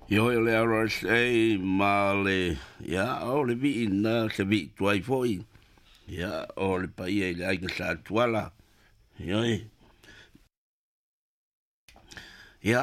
Yo le ara sei male ya o le vi na se vi tuai foi ya o le pai e le ai sa tuala yo ya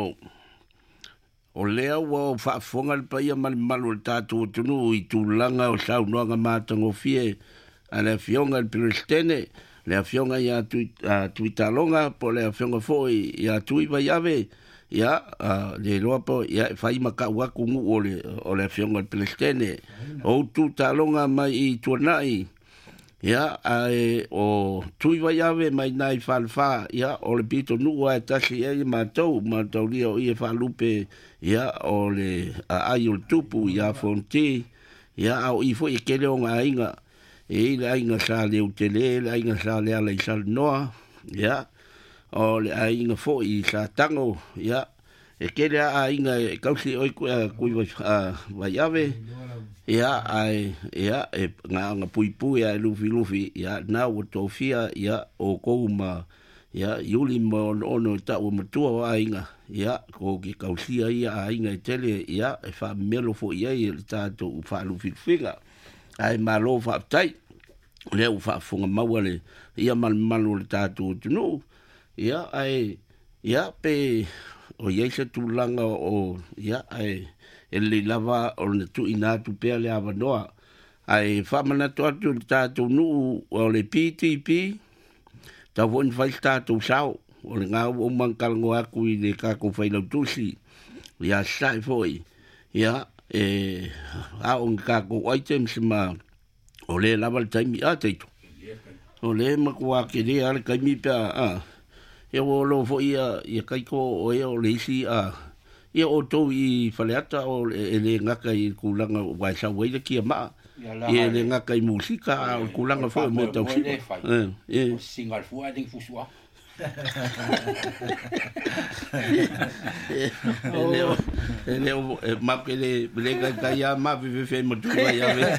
o le o fa fonga le pai mal mal o tatu tunu i tu langa o sa no nga matango fie ale fionga le prestene le fionga ya tu italonga po le fionga foi ya tu iba yave ya le lopo ya fai maka waku mu o le fionga pelestene o tu talonga mai i tuanai ya o tu iba yave mai nai falfa ya o le pito nu wa tasi e matou li o i fa lupe ya o le ai o tupu ya fonti ya o i foi ke le nga inga e la inga sa le utele la inga sa le ala i sal noa ya o le a inga fo i sa tango ya e kele a inga kausi oi kui vai ave ya ai ya e nga pui pui a lufi ya na o tofia ya o kouma ya yuli mo ono ta o matua a inga ya ko ki kausi ai a inga tele ya e fa melo fo ia i ta to fa lufi figa ai malo fa tai le u fa funga mawale ia mal le ta to no ya ai ya pe o ye se tu langa o ya ai ele lava o le tu ina tu pe le ava noa ai fa mana to tu ta tu nu o le PTP ta von vai sta tu sao o le nga o mankal ngo aku i le ka ko fai lo tusi ya sai foi ya a on ka ko items ma o le lava le taimi a te o le ma ko ke le al ka mi pa e o lo fo ia kai ko o e o le isi ia o to i faleata o le ngaka i kulanga wa sa we ki ma e le ngaka i musika o kulanga fo me to single fu a ding fu sua ele ma que le ga ya ma vive fe mo tu ya ve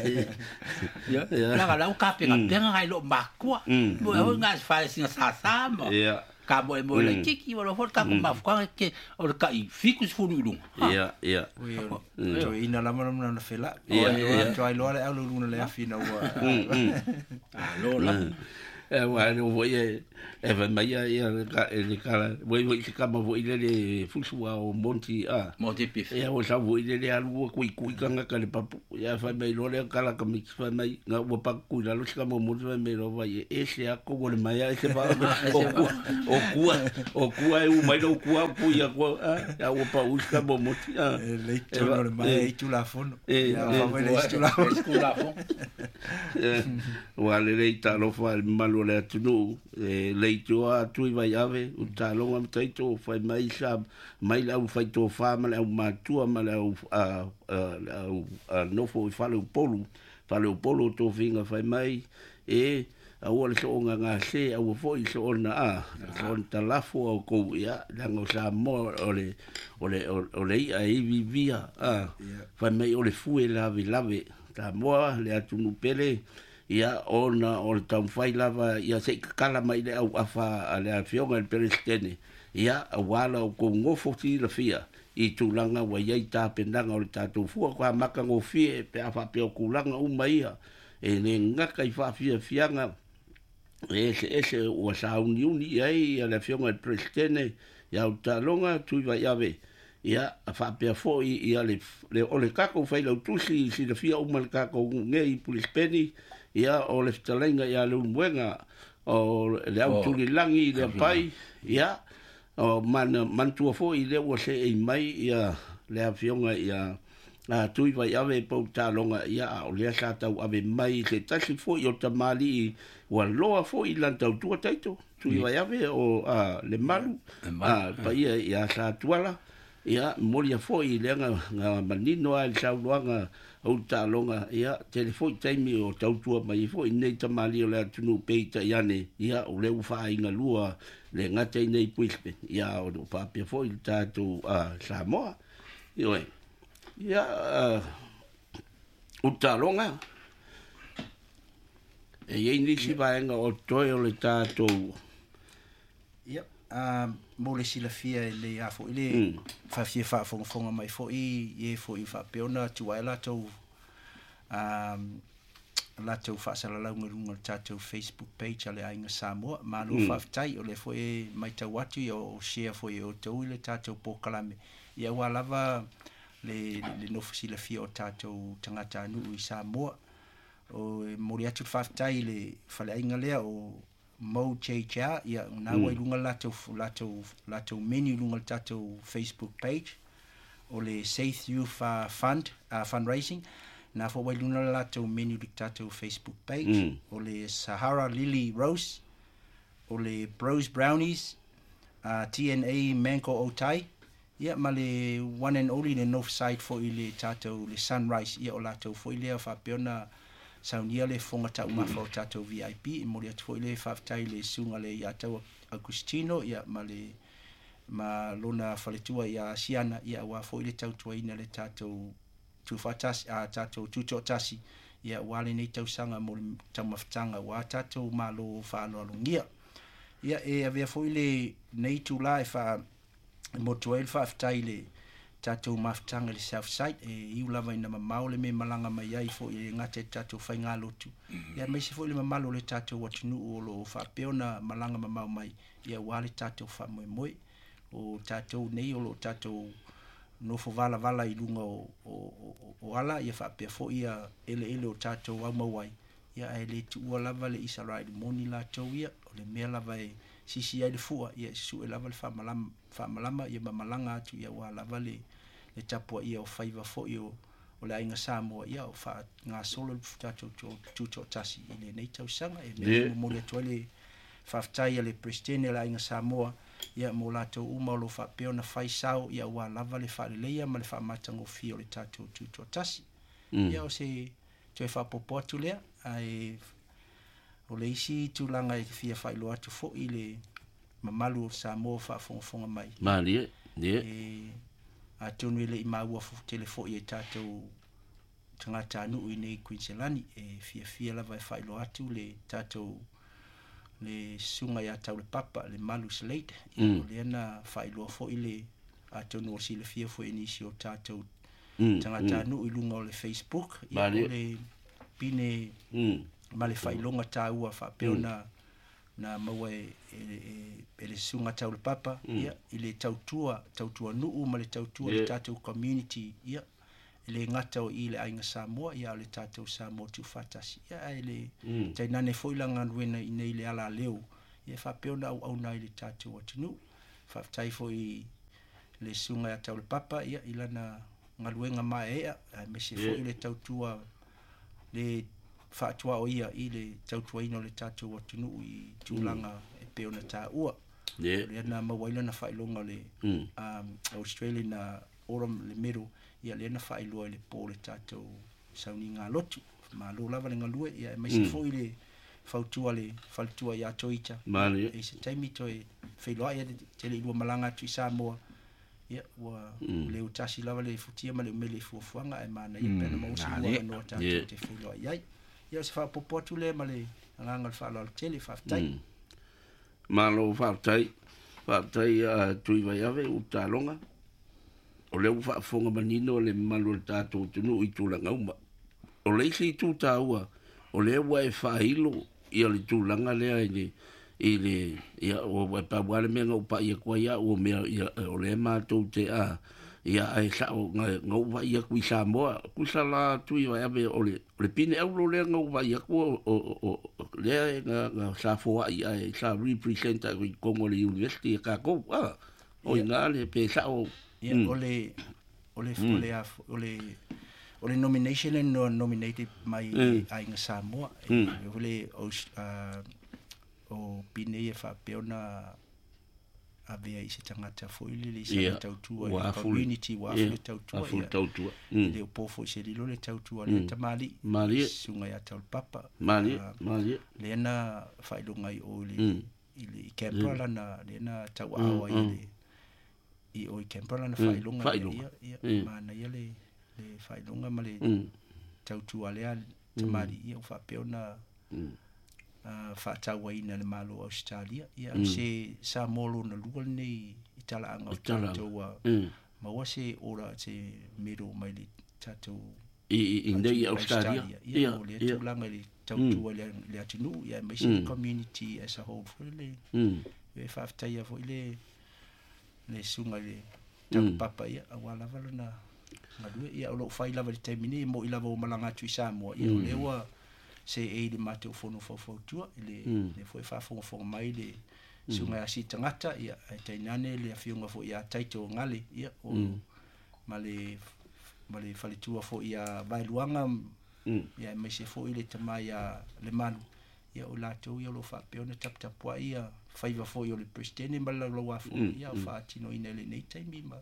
la la ka pe nga lo makwa mo o nga fa sin sa sa mo ka mo le kiki mo fo ka ma fa ke o ka i fikus fu lu ya yo ina la mo na fela o try lo le lu le afina wa lo la wa no voy eva mai ia le kala voi ka ma voi le fusua o monti pif ia o sa voi le alu ku kanga ka le papu ia fa mai lo le kala ka mi fa mai nga o pa ku la lo ska mo mo me lo vai e se a ko le mai e se va o ku e u mai lo ku ia ko o pa u ska mo mo le tu le mai tu la fono ia fa mai le tu la fono o le ta lo fa malo le tunu le toa tu vai ave o talo am taito fai mai sa mai la u fai to fa ma la ma tu ma la no fo fa le polo to vinga fai mai e a o le so nga se a o fo i so na so ta la fo o ko ya la ngo sa mo o le a vivia fai mai o le fu e lave ta mo le atunu pele ia ona o tau fai lava ia se kala mai le au afa ale a fionga el perestene ia wala o ko ngofo ti la fia i tulanga wa ia ta pendanga o tatu fu ko maka ngo fie pe afa pe o kulanga u mai e ne ngaka i fa fia fianga ese o sa uniuni ai ale fionga el perestene ia o talonga tu va yave ia afa pe fo ia le ole kako fai lo tusi si le fia o mal kako ngei pulispeni ia o le talenga ia le muenga o le autuli langi le pai ia o man tua fo i le o se e mai ia le afionga ia tui vai ave po talonga ia o le sa tau ave mai se tasi fo i o tamali o loa fo i lan tau tua taito tui vai ave o le malu pa ia sa tuala ia molia fo i le nga manino al sa luanga o talonga ia telefoni taimi o tautua mai fo nei tamali o le tunu peita iane ia o le ufa inga lua le ngata nei puispe ia o pa pe fo il tatu Samoa ia o talonga e ye ni si va nga o toi o le tatu ia mo le silafia le a fo ile fa fie fa fonga mai fo i fo i fa peona tu ai la tau fa sala la ngunga tatu Facebook page ale ainga Samoa ma lo fa tai o le fo e mai tau atu o share fo o tau le tatu po kalame ia wa lava le no silafia o tatu tangata nu i Samoa o mori atu fa tai le fa le ainga le o Mo Checha ia na wa lunga lato menu lunga tato Facebook page o le Safe Youth Fund fundraising na fo wa lunga lato menu tato Facebook page o le Sahara Lily Rose o le Bros Brownies TNA Manko Otai ia ma le one and only the north side for ile tato le Sunrise ia o lato fo ile fa peona saunia le fonga tau mafo tato VIP mo le atu le faftai le sunga le ya tau Agustino ya ma lona faletua ya siana ya wa fo ile tau tuaina le tato tu fatas tato tuto tasi ya wale nei tau sanga mo tau maftanga wa tato malo fa lo lungia ya avea fo ile nei tu live mo tuel faftai le tato maftanga le south side iu lava ina maule me malanga mai ai fo i ngate tato fai ngalotu ya me se fo le mamalo le tato watunu o lo fa peona malanga mamau mai ya wale tato fa moi o tato nei o lo tato no fo vala i lunga o ala ya fa pe fo ia ele o tato wa mawai ya ele tu lava le Israel moni la tawia o le me lava sisi ai le fua ya su lava le fa malama ya malanga tu ya wa lava le tapo ia o faiva fo o le ainga Samoa ia o fa nga solo tato tuto tasi ile nei tau sanga mo le toile faftai le presidente le ainga Samoa ia mo lato uma lo fa peona fai sao ia wa lava le fa le ia ma le fa matango fio le tato tuto tasi ia o se toi fa popotu le ai o le isi tu langa i fia fai lo atu fo ile mamalu Samoa fa fonga mai mali a tonu ele i maua fu telefo i tato tangata nu i nei Queensland fia lava fai lo atu le tato le sunga ya tau le papa le malu slate le ana fai lo fo ile a tonu o sile fia fo inisio tato tangata nu i lunga o le Facebook ia le pine ma le fai longa taua fa peona na maua ele sunga tau le papa ia ile tautua nuu ma le tautua le tatou community ia ile ngata o ile ainga Samoa ia le tatou Samoa tu fatasi ia ile tainane foi langa nuena ine ile ala leo ia fa peona au na ile tatou atunu fa tai foi le sunga ya tau le papa ia ilana ngaluenga mai ia me se foi ile tautua le fatua o ia ile tautua ino le tatou atunu i tulanga peona ta ua le na mawaila na failonga le Australia na oram le middle ia le na failo le pole tato sauni nga lotu ma lo lava le ngalue ia mai se foi le faltua ya toita e se taimi toi failo ia te le lua malanga tu Samoa ia wa le utasi lava le futia ma le mele fuanga e mana ia pena mo se lua no tato te failo ia se fa popotu le ma le nganga fa lo tele fa tai malo faftai tui vai ave utalonga o le ufa fonga manino le malu tato tunu i tulanga uma o le si tu taua o le wa fa hilo ia le tulanga le ile ia o pa wale me ngo pa ia kwa ia o me ia o le ma tu te a ia ai sa ngo va ia ku Samoa ku sala tui vai ave o le pine au le ngo va ia ku o le nga sa fo ia sa representa ko mo le university ka ko o ina le pe sa o ole nomination and nominated mai ai nga Samoa ole o pine e fa peona avea i se tangata fo ili le sa tautua i community wa tautua le opofo se lilo le tautua le tamali sunga ya tau papa le na failonga i o le Canberra na le na tau awa i o Canberra na failonga ia mana ia le failonga ma le tautua le tamali ia fa peona whaatawaina le malo Australia. Ia se sa molo na lua nei I talaanga o tātou maua se ora se mero mai le tātou I nei Australia. Ia o le tūlanga le tautua le atinu. Ia mai se community as a whole. E whaftaia fo le sunga le taupapa ia awala na ngadue ia o lo fai lava le taimini mo I lava o malanga tu Samoa ia o lewa se e le mate o fono tua le foi fa mai le sunga asi tangata ia ai tainane le afiunga fo ia taito ngale ia o male falitua fo ia vailuanga ia mai se fo le tama ia le manu ia o lato ia lo fa peona tapua ia faiva fo ia le presidente mala lo wa fo ia o fa tino ina le nei taimi ma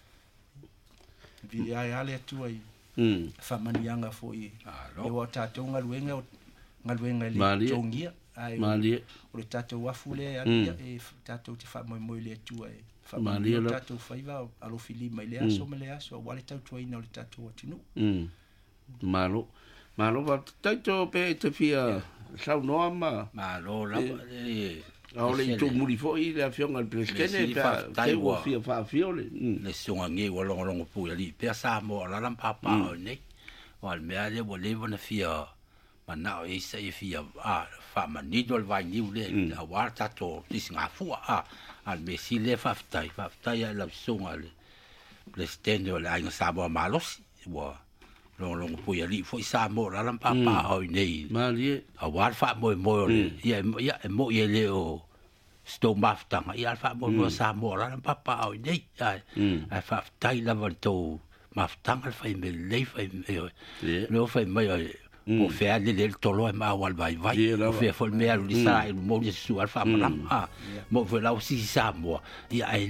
vi ai ale tu ai fa manianga fo I e o tato ngaluenga le tongia ai o le tato wa fule ai e tato te fa mo le tu ai fa mania tato faiva alo fili mai le aso me le aso wale tato ina o le tato tinu malo va tato pe te fia sau noa malo la ole tu muri fo I le afionga al presidente pe o fia fa fiole le songa nge wa longo pu ali pe sa mo la lam papa ne wal me ale wo le bona fia mana o isa I fia fa manido vai ni le a war tato disinga fu al me si le fa tai la songa le presidente o la sa mo malos wo long pu ali fo sa mo la lam papa o nei malie a war fa mo ia mo ia le o sto maftanga ia fa mo sa mo la lam papa o nei ai fa tai la to maftanga fa me le fa no fa mai o fe le tolo ma wal vai o fe fo me al di sa mo di su al fa ma mo fe la si sa mo ia ai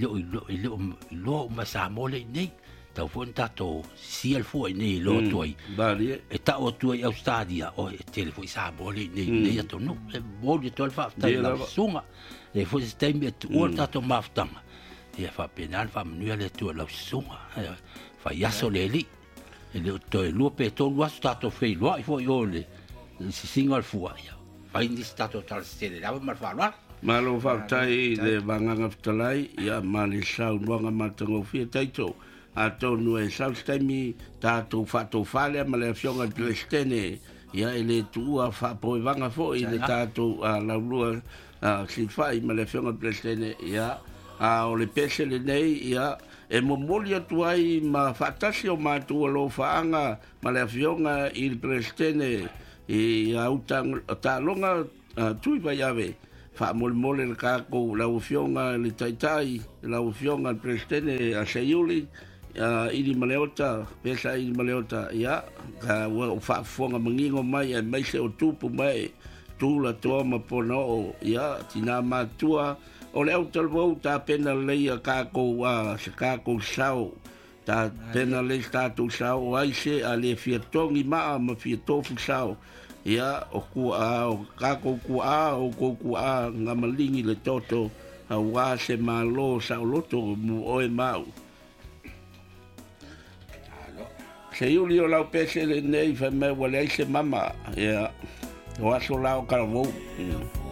lo ma sa mo le nei tau fo tato si al fu nei lo toi e ta o toi Australia o telefo sa mo le nei to no mo di to fa ta la sunga e fo stai me o tato maftanga ia fa penal fa mnu le to la sunga fa ia soleli e le to lu pe to lu stato fe lo fo yo le si single fu ia fa indi stato tal stele la ma fa lo malo fa tai le vanganga ftalai ia mali sau luanga matango fi taito a tonu e sau stemi tato fato fale ma le fionga plestene ia ele tua fa po vanga fo i le tato la lua si fai ma le fionga plestene ia o le pese le nei ia e momolia tuai ma fatasi o matu lo faanga ma le fionga il prestene e autang talonga tui vai ave fa mole le kako la fionga le taitai la fionga il prestene a seiuli ili maleota pesa ili maleota ia ka wa fa fonga mangingo mai e mai se o tupu mai tu la toma pono ia tina matua o le autor vo ta pena leia kako wa se kako sao ta pena le statu sao ai se ale fietongi ma fietofu sao ia o ku o kako ku o ku ngamalingi le toto a wa se malo sao loto mu oi mau se yuli o lau pese le nei fa me wale se mama ia o aso lau karavou